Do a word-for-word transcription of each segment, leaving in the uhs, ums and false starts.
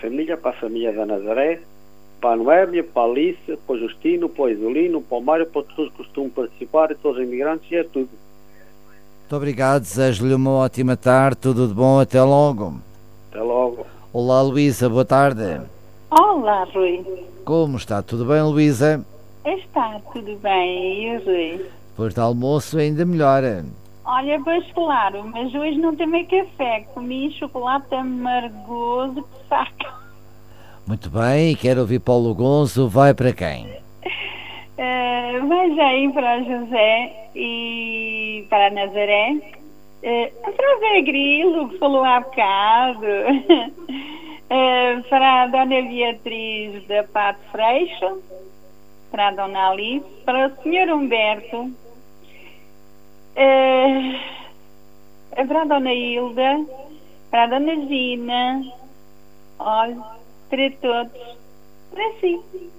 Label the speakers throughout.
Speaker 1: Família para a família da Nazaré, para a Noémia, para a Alice, para o Justino, para o Isolino, para o Mário, para todos que costumam participar e todos os imigrantes e é tudo.
Speaker 2: Muito obrigado, desejo-lhe uma ótima tarde, tudo de bom, até logo.
Speaker 1: Até logo.
Speaker 2: Olá, Luísa, boa tarde.
Speaker 3: Olá, Rui.
Speaker 2: Como está? Tudo bem, Luísa?
Speaker 3: Está tudo bem, e Rui?
Speaker 2: Depois do almoço ainda melhor.
Speaker 3: Olha, pois claro, mas hoje não tomei café, comi chocolate amargoso que saco.
Speaker 2: Muito bem, quero ouvir Paulo Gonzo, vai para quem?
Speaker 3: Uh, vai já aí para o José e para a Nazaré, uh, para o Zé Grilo, que falou há bocado, uh, para a Dona Beatriz da Pato Freixo, para a Dona Alice, para o senhor Humberto, uh, para a Dona Hilda, para a Dona Gina, olha, para todos, para si.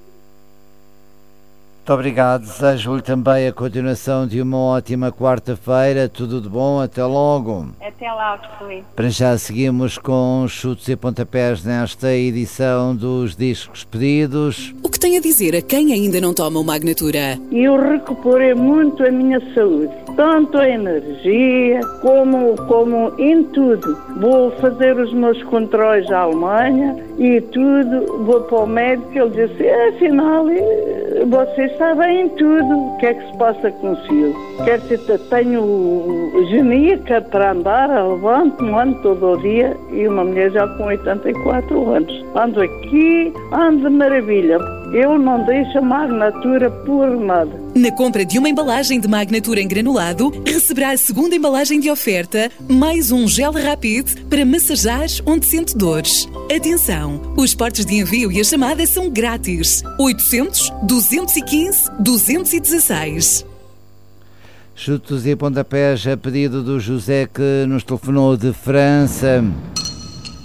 Speaker 2: Muito obrigado, desejo-lhe também a continuação de uma ótima quarta-feira, tudo de bom, até logo.
Speaker 3: Até logo, Felipe.
Speaker 2: Para já seguimos com chutes e pontapés nesta edição dos Discos Pedidos.
Speaker 4: O que tem a dizer a quem ainda não toma o Magnatura?
Speaker 5: Eu recuperei muito a minha saúde, tanto a energia como, como em tudo. Vou fazer os meus controles à Alemanha e tudo, vou para o médico, ele disse, afinal, você está bem em tudo, o que é que se passa consigo? Quer dizer, tenho genica para andar, levanto-me, ando todo o dia e uma mulher já com oitenta e quatro anos. Ando aqui, ando de maravilha. Eu não deixo a Magnatura por nada.
Speaker 4: Na compra de uma embalagem de Magnatura em granulado, receberá a segunda embalagem de oferta, mais um gel Rapid para massajar onde sente dores. Atenção, os portos de envio e a chamada são grátis. oitocentos, duzentos e quinze, duzentos e dezesseis.
Speaker 2: Chutos e pontapés a pedido do José que nos telefonou de França.